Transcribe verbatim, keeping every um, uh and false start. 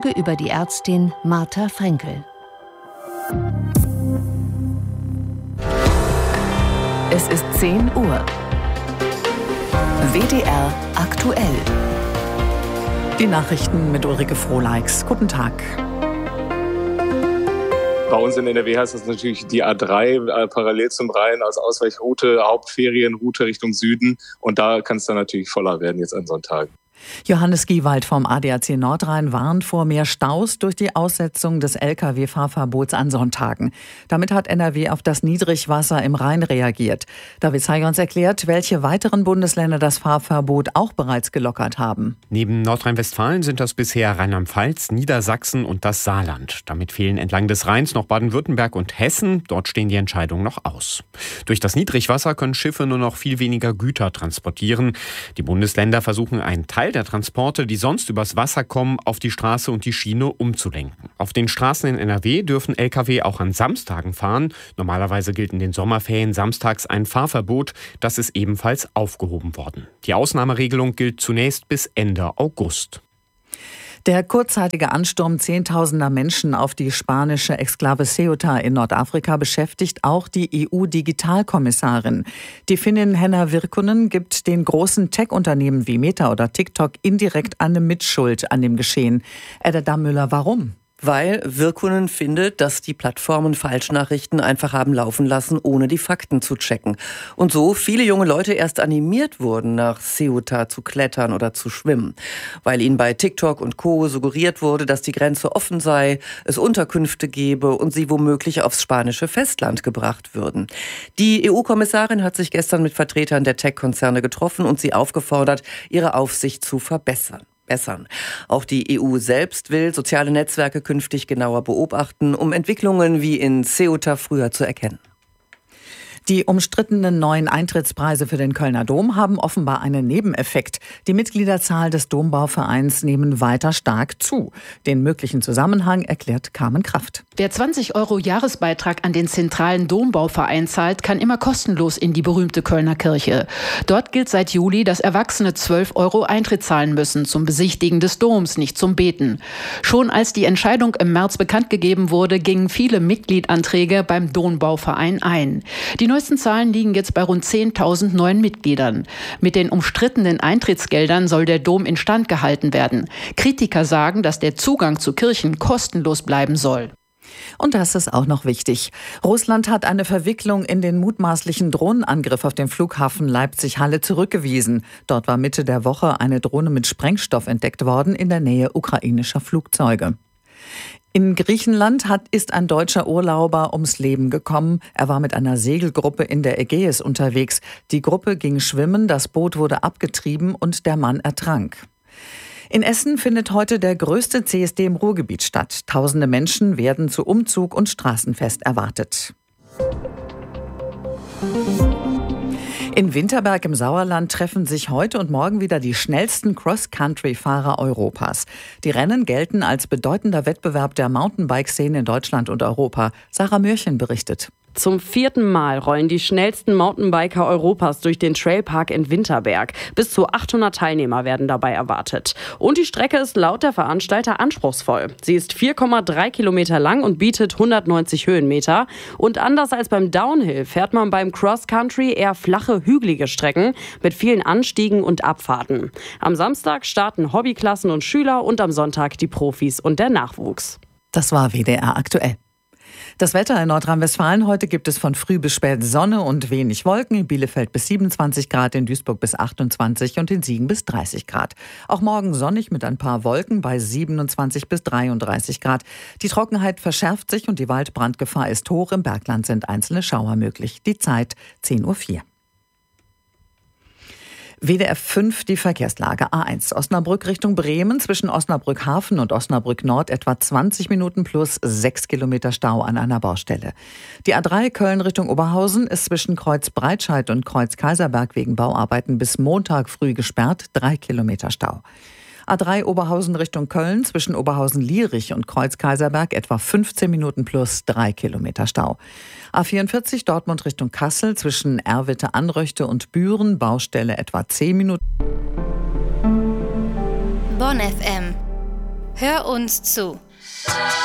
Folge über die Ärztin Martha Frenkel. Es ist zehn Uhr. W D R aktuell. Die Nachrichten mit Ulrike Frohleix. Guten Tag. Bei uns in N R W heißt das natürlich die A drei äh, parallel zum Rhein als Ausweichroute, Hauptferienroute Richtung Süden. Und da kann es dann natürlich voller werden jetzt an Sonntagen. Johannes Giewald vom A D A C Nordrhein warnt vor mehr Staus durch die Aussetzung des L K W-Fahrverbots an Sonntagen. Damit hat N R W auf das Niedrigwasser im Rhein reagiert. David Zeiger uns erklärt, welche weiteren Bundesländer das Fahrverbot auch bereits gelockert haben. Neben Nordrhein-Westfalen sind das bisher Rheinland-Pfalz, Niedersachsen und das Saarland. Damit fehlen entlang des Rheins noch Baden-Württemberg und Hessen. Dort stehen die Entscheidungen noch aus. Durch das Niedrigwasser können Schiffe nur noch viel weniger Güter transportieren. Die Bundesländer versuchen einen Teil der Transporte, die sonst übers Wasser kommen, auf die Straße und die Schiene umzulenken. Auf den Straßen in N R W dürfen L K W auch an Samstagen fahren. Normalerweise gilt in den Sommerferien samstags ein Fahrverbot. Das ist ebenfalls aufgehoben worden. Die Ausnahmeregelung gilt zunächst bis Ende August. Der kurzzeitige Ansturm zehntausender Menschen auf die spanische Exklave Ceuta in Nordafrika beschäftigt auch die E U-Digitalkommissarin. Die Finnin Henna Virkkunen gibt den großen Tech-Unternehmen wie Meta oder TikTok indirekt eine Mitschuld an dem Geschehen. Edda Dammüller, warum? Weil Virkkunen findet, dass die Plattformen Falschnachrichten einfach haben laufen lassen, ohne die Fakten zu checken. Und so viele junge Leute erst animiert wurden, nach Ceuta zu klettern oder zu schwimmen. Weil ihnen bei TikTok und Co. suggeriert wurde, dass die Grenze offen sei, es Unterkünfte gebe und sie womöglich aufs spanische Festland gebracht würden. Die E U-Kommissarin hat sich gestern mit Vertretern der Tech-Konzerne getroffen und sie aufgefordert, ihre Aufsicht zu verbessern. Bessern. Auch die E U selbst will soziale Netzwerke künftig genauer beobachten, um Entwicklungen wie in Ceuta früher zu erkennen. Die umstrittenen neuen Eintrittspreise für den Kölner Dom haben offenbar einen Nebeneffekt. Die Mitgliederzahl des Dombauvereins nehmen weiter stark zu. Den möglichen Zusammenhang erklärt Carmen Kraft. Wer zwanzig Euro Jahresbeitrag an den zentralen Dombauverein zahlt, kann immer kostenlos in die berühmte Kölner Kirche. Dort gilt seit Juli, dass Erwachsene zwölf Euro Eintritt zahlen müssen zum Besichtigen des Doms, nicht zum Beten. Schon als die Entscheidung im März bekannt gegeben wurde, gingen viele Mitgliedanträge beim Dombauverein ein. Die Die neuesten Zahlen liegen jetzt bei rund zehntausend neuen Mitgliedern. Mit den umstrittenen Eintrittsgeldern soll der Dom instand gehalten werden. Kritiker sagen, dass der Zugang zu Kirchen kostenlos bleiben soll. Und das ist auch noch wichtig. Russland hat eine Verwicklung in den mutmaßlichen Drohnenangriff auf den Flughafen Leipzig-Halle zurückgewiesen. Dort war Mitte der Woche eine Drohne mit Sprengstoff entdeckt worden in der Nähe ukrainischer Flugzeuge. In Griechenland hat, ist ein deutscher Urlauber ums Leben gekommen. Er war mit einer Segelgruppe in der Ägäis unterwegs. Die Gruppe ging schwimmen, das Boot wurde abgetrieben und der Mann ertrank. In Essen findet heute der größte C S D im Ruhrgebiet statt. Tausende Menschen werden zu Umzug und Straßenfest erwartet. In Winterberg im Sauerland treffen sich heute und morgen wieder die schnellsten Cross-Country-Fahrer Europas. Die Rennen gelten als bedeutender Wettbewerb der Mountainbike-Szene in Deutschland und Europa. Sarah Mürchen berichtet. Zum vierten Mal rollen die schnellsten Mountainbiker Europas durch den Trailpark in Winterberg. Bis zu achthundert Teilnehmer werden dabei erwartet. Und die Strecke ist laut der Veranstalter anspruchsvoll. Sie ist vier Komma drei Kilometer lang und bietet hundertneunzig Höhenmeter. Und anders als beim Downhill fährt man beim Cross-Country eher flache, hügelige Strecken mit vielen Anstiegen und Abfahrten. Am Samstag starten Hobbyklassen und Schüler und am Sonntag die Profis und der Nachwuchs. Das war W D R aktuell. Das Wetter in Nordrhein-Westfalen: Heute gibt es von früh bis spät Sonne und wenig Wolken. In Bielefeld bis siebenundzwanzig Grad, in Duisburg bis achtundzwanzig und in Siegen bis dreißig Grad. Auch morgen sonnig mit ein paar Wolken bei siebenundzwanzig bis dreiunddreißig Grad. Die Trockenheit verschärft sich und die Waldbrandgefahr ist hoch. Im Bergland sind einzelne Schauer möglich. Die Zeit zehn Uhr vier. W D R fünf, die Verkehrslage. A eins Osnabrück Richtung Bremen, zwischen Osnabrück Hafen und Osnabrück Nord etwa zwanzig Minuten plus sechs Kilometer Stau an einer Baustelle. Die A drei Köln Richtung Oberhausen ist zwischen Kreuz Breitscheid und Kreuz Kaiserberg wegen Bauarbeiten bis Montag früh gesperrt, drei Kilometer Stau. A drei Oberhausen Richtung Köln, zwischen Oberhausen-Lierich und Kreuz Kaiserberg etwa fünfzehn Minuten plus drei Kilometer Stau. A vierundvierzig Dortmund Richtung Kassel, zwischen Erwitte-Anröchte und Büren, Baustelle etwa zehn Minuten. Bonn F M Hör uns zu.